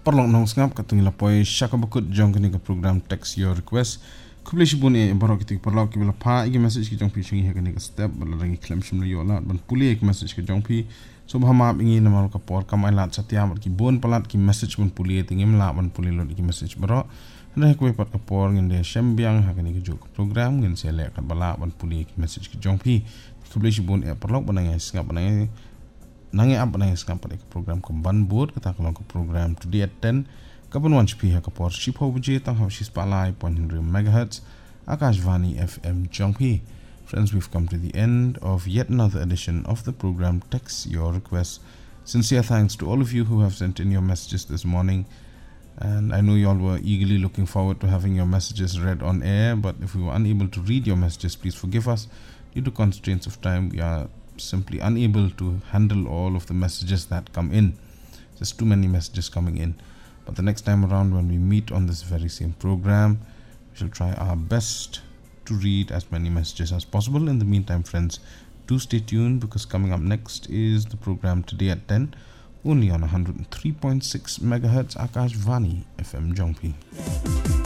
Perlong nong ngap katung lapoi shakabukut jong kini ka program text your request kublish buni borok kitik perlok ki pa igi message ki jong pi chingi hakani ka step balangi klem shim yo la ban puli ek message ki jong pi so bahama ingi namal ka por kamai lat satya ki bon palat ki message ban puli tingim la ban puli lo ki message bro na ko pat ka por ngende shambyang hakani ki jok program ngen sele ka bala ban puli ki message ki jong pi kublish bun e perlok banangai ngap banangai nange ab na skam pada program ko ban board kata ko program today at 10 kapan wan chpi ha kapor ship ho buje tang ho shis palai 100 megahertz Akashvani FM Jongpi. Friends, we've come to the end of yet another edition of the program Text Your Request. Sincere thanks to all of you who have sent in your messages this morning, and I know you all were eagerly looking forward to having your messages read on air, but if we were unable to read your messages, please forgive us. Due to constraints of time, we are simply unable to handle all of the messages that come in. There's too many messages coming in. But the next time around when we meet on this very same program, we shall try our best to read as many messages as possible. In the meantime, friends, do stay tuned, because coming up next is the program Today at 10, only on 103.6 megahertz Akashvani FM Jongpi.